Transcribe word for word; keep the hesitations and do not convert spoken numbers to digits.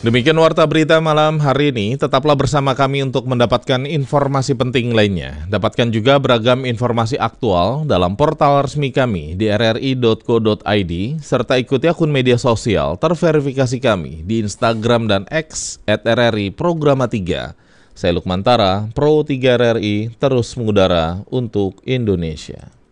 Demikian Warta Berita malam hari ini, tetaplah bersama kami untuk mendapatkan informasi penting lainnya. Dapatkan juga beragam informasi aktual dalam portal resmi kami di r r i dot co dot i d, serta ikuti akun media sosial terverifikasi kami di Instagram dan X at r r i programa tiga. Saya Lukman Tara, Pro tiga R R I, terus mengudara untuk Indonesia.